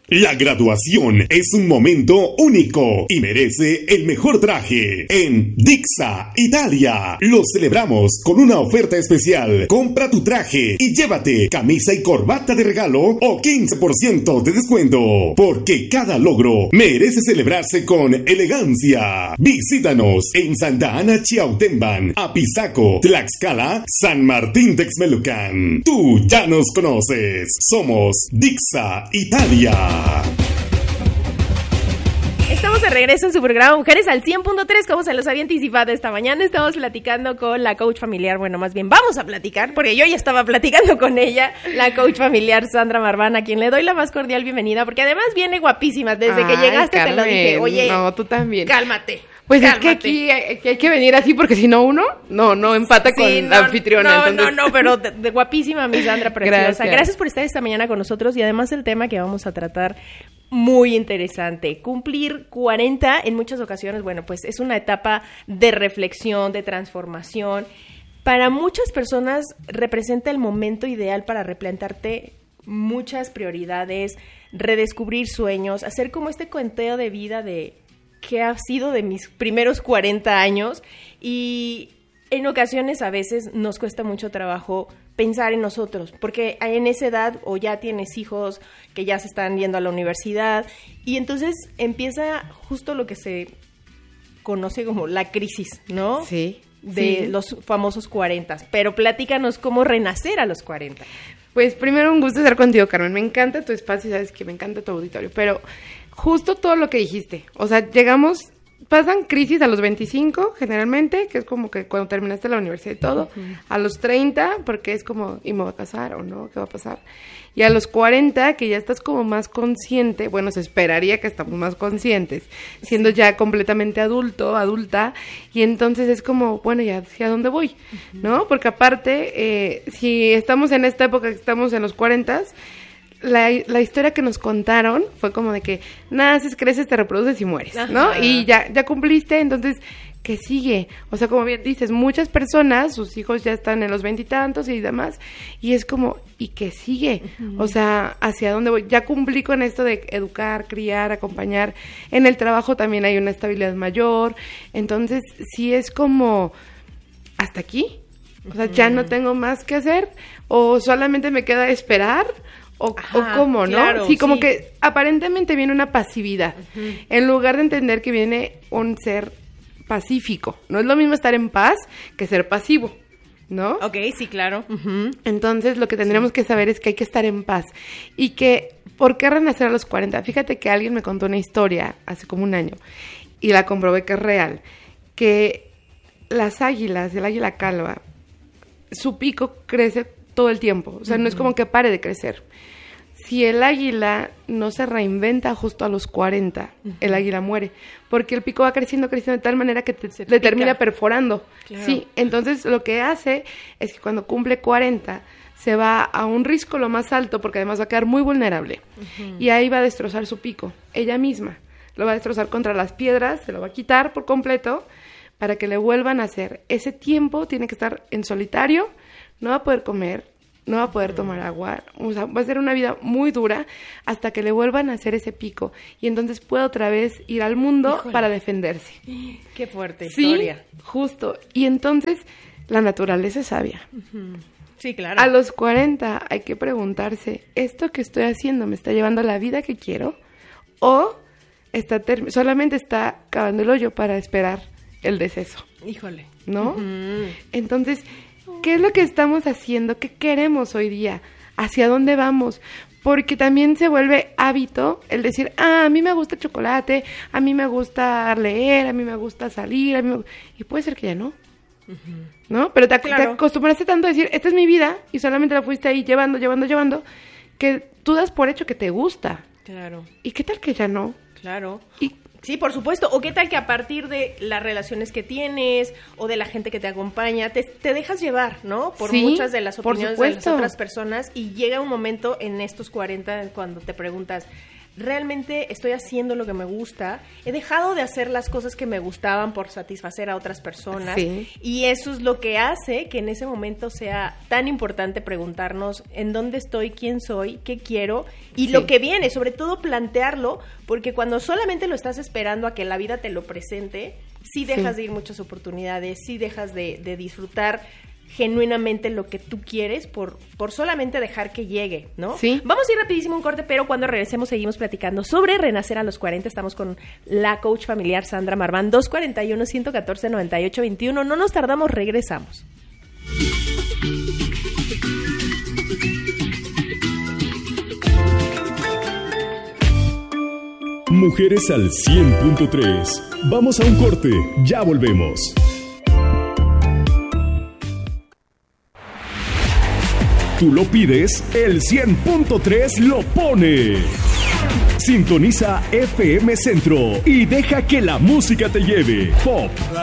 La graduación es un momento único y merece el mejor traje. En Dixa, Italia, lo celebramos con una oferta especial. Compra tu traje y llévate camisa y corbata de regalo o 15% de descuento. Porque cada logro merece celebrarse con elegancia. Visítanos en Santa Ana, Chiautempan, Apizaco, Tlaxcala, San Martín Texmelucan. Tú ya nos conoces. Somos Dixa, Italia. Estamos de regreso en su programa Mujeres al 100.3, como se los había anticipado esta mañana. Estamos platicando con la coach familiar, bueno, más bien vamos a platicar, porque yo ya estaba platicando con ella, la coach familiar Sandra Marván, a quien le doy la más cordial bienvenida, porque además viene guapísima. Desde que llegaste, Carmen, te lo dije, oye, no, tú también. Cálmate. Pues cálmate. Es que aquí hay que venir así, porque si no uno no empata con la anfitriona. No, pero de guapísima, mi Sandra preciosa. Gracias por estar esta mañana con nosotros y además el tema que vamos a tratar, muy interesante. Cumplir 40 en muchas ocasiones, bueno, pues es una etapa de reflexión, de transformación. Para muchas personas representa el momento ideal para replantearte muchas prioridades, redescubrir sueños, hacer como este conteo de vida de qué ha sido de mis primeros 40 años, y en ocasiones a veces nos cuesta mucho trabajo pensar en nosotros, porque en esa edad o ya tienes hijos que ya se están yendo a la universidad y entonces empieza justo lo que se conoce como la crisis, ¿no? Sí. De los famosos 40. Pero platícanos cómo renacer a los 40. Pues primero un gusto estar contigo, Carmen. Me encanta tu espacio, sabes que me encanta tu auditorio, pero justo todo lo que dijiste, o sea, pasan crisis a los 25 generalmente, que es como que cuando terminaste la universidad y todo, a los 30, porque es como, ¿y me voy a casar o no? ¿Qué va a pasar? Y a los 40, que ya estás como más consciente, bueno, se esperaría que estamos más conscientes, siendo ya completamente adulta, y entonces es como, bueno, ya hacia dónde voy, ¿no? Porque aparte, si estamos en esta época que estamos en los 40, la historia que nos contaron fue como de que naces, creces, te reproduces y mueres, ¿no? Ajá. Y ya cumpliste, entonces, ¿qué sigue? O sea, como bien dices, muchas personas, sus hijos ya están en los 20 y tantos y demás, y es como, ¿y qué sigue? O sea, ¿hacia dónde voy? Ya cumplí con esto de educar, criar, acompañar. En el trabajo también hay una estabilidad mayor, entonces sí es como, ¿hasta aquí? O sea, ya no tengo más que hacer, o solamente me queda esperar, o cómo, ¿no? Claro, sí, como que aparentemente viene una pasividad, en lugar de entender que viene un ser pacífico. No es lo mismo estar en paz que ser pasivo, ¿no? Ok, sí, claro. Entonces, lo que tendríamos que saber es que hay que estar en paz. Y que, ¿por qué renacer a los 40? Fíjate que alguien me contó una historia hace como un año, y la comprobé que es real, que las águilas, el águila calva, su pico crece todo el tiempo, o sea, no es como que pare de crecer. Si el águila no se reinventa justo a los 40, el águila muere, porque el pico va creciendo de tal manera que le termina perforando. Claro. Sí, entonces lo que hace es que cuando cumple 40 se va a un risco lo más alto, porque además va a quedar muy vulnerable, y ahí va a destrozar su pico, ella misma, lo va a destrozar contra las piedras, se lo va a quitar por completo, para que le vuelvan a hacer. Ese tiempo tiene que estar en solitario, no va a poder comer, no va a poder tomar agua, o sea, va a ser una vida muy dura hasta que le vuelvan a hacer ese pico, y entonces puede otra vez ir al mundo para defenderse. Qué fuerte historia. Sí, justo. Y entonces la naturaleza es sabia. Sí, claro. A los 40 hay que preguntarse, ¿esto que estoy haciendo me está llevando a la vida que quiero? ¿O solamente está cavando el hoyo para esperar el deceso? Híjole. ¿No? Entonces, ¿qué es lo que estamos haciendo? ¿Qué queremos hoy día? ¿Hacia dónde vamos? Porque también se vuelve hábito el decir, a mí me gusta el chocolate, a mí me gusta leer, a mí me gusta salir, y puede ser que ya no, ¿no? Pero te acostumbraste tanto a decir, esta es mi vida, y solamente la fuiste ahí llevando, que tú das por hecho que te gusta. Claro. ¿Y qué tal que ya no? Claro. Sí, por supuesto. O qué tal que a partir de las relaciones que tienes o de la gente que te acompaña, te dejas llevar, ¿no? Por muchas de las opiniones de las otras personas, y llega un momento en estos 40 cuando te preguntas, realmente estoy haciendo lo que me gusta, he dejado de hacer las cosas que me gustaban por satisfacer a otras personas, sí. Y eso es lo que hace que en ese momento sea tan importante preguntarnos en dónde estoy, quién soy, qué quiero y lo que viene, sobre todo plantearlo, porque cuando solamente lo estás esperando a que la vida te lo presente, sí dejas de ir muchas oportunidades, sí dejas de disfrutar genuinamente lo que tú quieres por solamente dejar que llegue, ¿no? Sí. Vamos a ir rapidísimo un corte, pero cuando regresemos seguimos platicando sobre renacer a los 40. Estamos con la coach familiar Sandra Marván, 241-114-9821. No nos tardamos, regresamos. Mujeres al 100.3. Vamos a un corte, ya volvemos. Tú lo pides, el 100.3 lo pone. Sintoniza FM Centro y deja que la música te lleve. Pop,